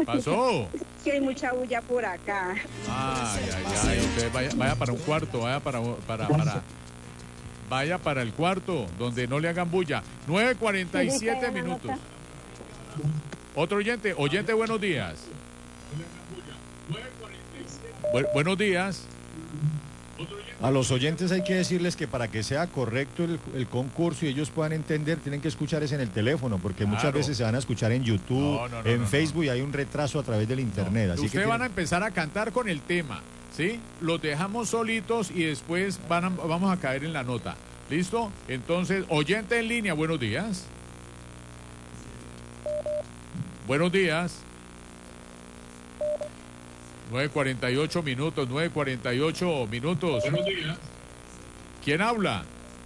pasó? Que hay mucha bulla por acá. Ay, ay, ay, usted vaya para un cuarto, vaya para el cuarto, donde no le hagan bulla. 9:47 minutos. Otro oyente, buenos días. Buenos días. A los oyentes hay que decirles que para que sea correcto el concurso y ellos puedan entender, tienen que escuchar es en el teléfono, porque muchas veces se van a escuchar en YouTube, en Facebook, y hay un retraso a través del internet. Así Ustedes que van a empezar a cantar con el tema, ¿sí? Los dejamos solitos y después vamos a caer en la nota. ¿Listo? Entonces, oyente en línea, buenos días. Buenos días. 9:48 minutos. Buenos días. ¿Quién habla?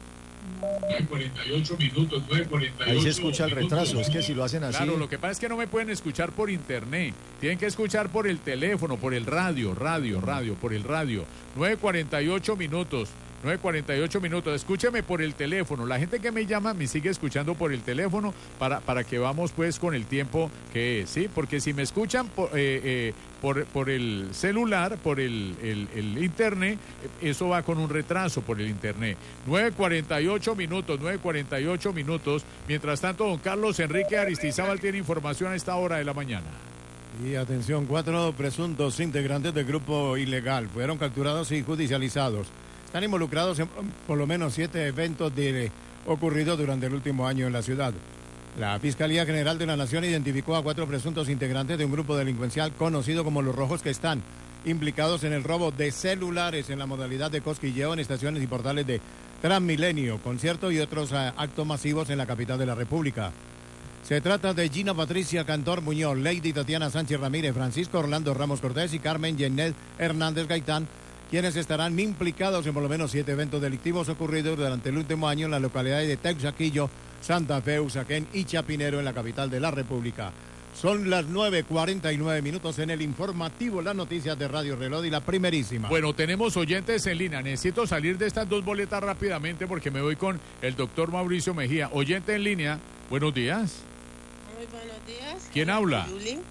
9:48 minutos. Ahí se escucha el retraso, es que si lo hacen así... Claro, lo que pasa es que no me pueden escuchar por internet, tienen que escuchar por el teléfono, por el radio, por el radio. 9:48 minutos. Escúcheme por el teléfono. La gente que me llama me sigue escuchando por el teléfono para que vamos pues con el tiempo que es, ¿sí? Porque si me escuchan por el celular, por el internet, eso va con un retraso por el internet. 9:48 minutos. Mientras tanto, don Carlos Enrique Aristizábal tiene información a esta hora de la mañana. Y atención, 4 presuntos integrantes del grupo ilegal fueron capturados y judicializados. Están involucrados en por lo menos 7 eventos ocurridos durante el último año en la ciudad. La Fiscalía General de la Nación identificó a 4 presuntos integrantes de un grupo delincuencial conocido como Los Rojos, que están implicados en el robo de celulares en la modalidad de cosquilleo en estaciones y portales de Transmilenio, conciertos y otros actos masivos en la capital de la República. Se trata de Gina Patricia Cantor Muñoz, Lady Tatiana Sánchez Ramírez, Francisco Orlando Ramos Cortés y Carmen Yenet Hernández Gaitán, quienes estarán implicados en por lo menos 7 eventos delictivos ocurridos durante el último año en las localidades de Texaquillo, Santa Fe, Usaquén y Chapinero en la capital de la República. Son las 9:49 minutos en el informativo, las noticias de Radio Reloj y la primerísima. Bueno, tenemos oyentes en línea. Necesito salir de estas 2 boletas rápidamente porque me voy con el doctor Mauricio Mejía. Oyente en línea, buenos días. Muy buenos días. ¿Quién habla?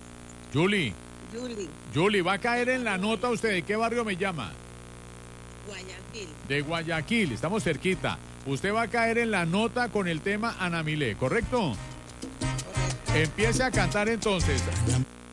Julie, va a caer en la nota usted. ¿De qué barrio me llama? Guayaquil. De Guayaquil, estamos cerquita. Usted va a caer en la nota con el tema Anamilé, ¿correcto? Empiece a cantar entonces.